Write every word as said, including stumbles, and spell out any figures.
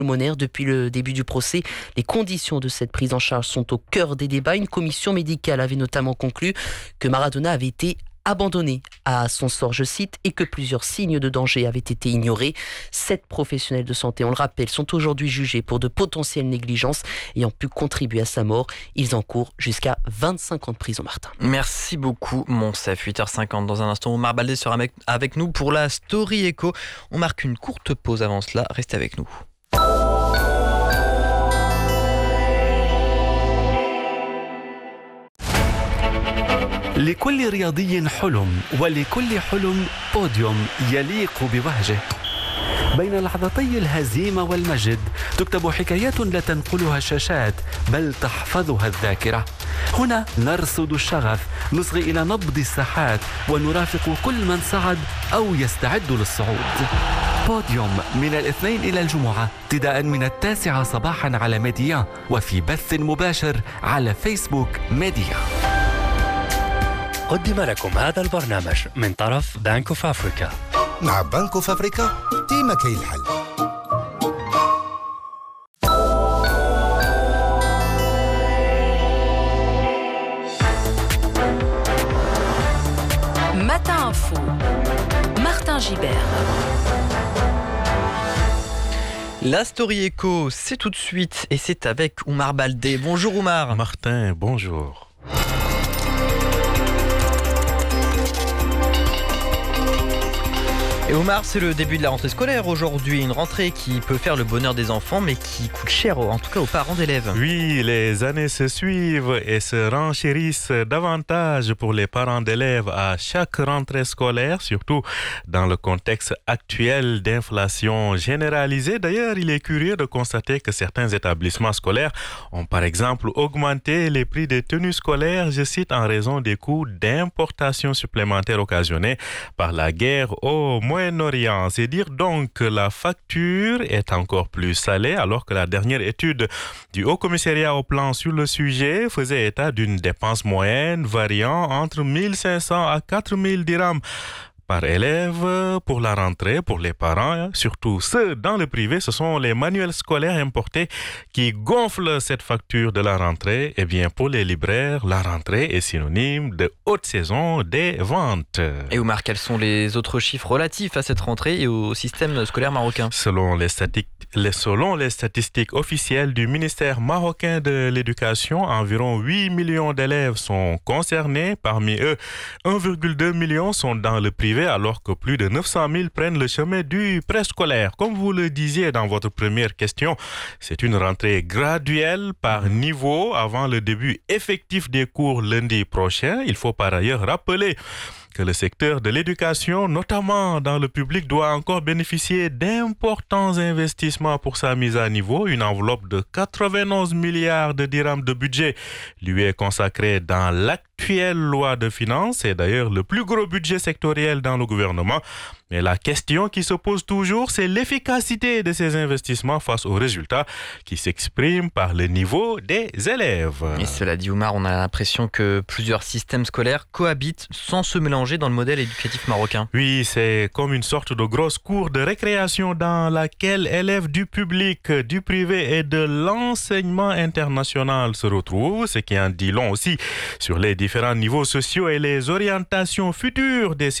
pulmonaire. Depuis le début du procès, les conditions de cette prise en charge sont au cœur des débats. Une commission médicale avait notamment conclu que Maradona avait été abandonné à son sort, je cite, et que plusieurs signes de danger avaient été ignorés. Sept professionnels de santé, on le rappelle, sont aujourd'hui jugés pour de potentielles négligences ayant pu contribuer à sa mort. Ils encourent jusqu'à vingt-cinq ans de prison, Martin. Merci beaucoup, Monsef. huit heures cinquante. Dans un instant, Omar Baldé sera avec nous pour la Story Echo. On marque une courte pause avant cela. Restez avec nous. لكل رياضي حلم، ولكل حلم بوديوم يليق بوهجه. بين لحظتي الهزيمة والمجد تكتب حكايات لا تنقلها الشاشات بل تحفظها الذاكرة. هنا نرصد الشغف، نصغي إلى نبض الساحات ونرافق كل من صعد أو يستعد للصعود. بوديوم من الاثنين إلى الجمعة ابتداء من التاسعة صباحا على ميديا وفي بث مباشر على فيسبوك ميديا. قدم لكم هذا البرنامج من طرف بنك اوف افريكا. مع بنك اوف افريكا ديما كاين الحل. Matin Info, Martin Gibert. La Story Echo, c'est tout de suite et c'est avec Omar Baldé. Bonjour Omar. Martin, bonjour. Et Omar, c'est le début de la rentrée scolaire aujourd'hui, une rentrée qui peut faire le bonheur des enfants mais qui coûte cher, en tout cas aux parents d'élèves. Oui, les années se suivent et se renchérissent davantage pour les parents d'élèves à chaque rentrée scolaire, surtout dans le contexte actuel d'inflation généralisée. D'ailleurs, il est curieux de constater que certains établissements scolaires ont par exemple augmenté les prix des tenues scolaires, je cite, en raison des coûts d'importation supplémentaires occasionnés par la guerre au Moyen-Orient. C'est dire donc que la facture est encore plus salée alors que la dernière étude du Haut Commissariat au Plan sur le sujet faisait état d'une dépense moyenne variant entre mille cinq cents à quatre mille dirhams par élève pour la rentrée. Pour les parents, surtout ceux dans le privé, ce sont les manuels scolaires importés qui gonflent cette facture de la rentrée. Et bien pour les libraires, la rentrée est synonyme de haute saison des ventes. Et Omar, quels sont les autres chiffres relatifs à cette rentrée et au système scolaire marocain? Selon les statistiques, les, selon les statistiques officielles du ministère marocain de l'Éducation, environ huit millions d'élèves sont concernés. Parmi eux, un virgule deux million sont dans le privé, alors que plus de neuf cent mille prennent le chemin du préscolaire. Comme vous le disiez dans votre première question, c'est une rentrée graduelle par niveau avant le début effectif des cours lundi prochain. Il faut par ailleurs rappeler que le secteur de l'éducation, notamment dans le public, doit encore bénéficier d'importants investissements pour sa mise à niveau. Une enveloppe de quatre-vingt-onze milliards de dirhams de budget lui est consacrée dans l'actuelle loi de finances. C'est d'ailleurs le plus gros budget sectoriel dans le gouvernement. Mais la question qui se pose toujours, c'est l'efficacité de ces investissements face aux résultats qui s'expriment par le niveau des élèves. Et cela dit, Omar, on a l'impression que plusieurs systèmes scolaires cohabitent sans se mélanger dans le modèle éducatif marocain. Oui, c'est comme une sorte de grosse cour de récréation dans laquelle élèves du public, du privé et de l'enseignement international se retrouvent, ce qui en dit long aussi sur les différents niveaux sociaux et les orientations futures des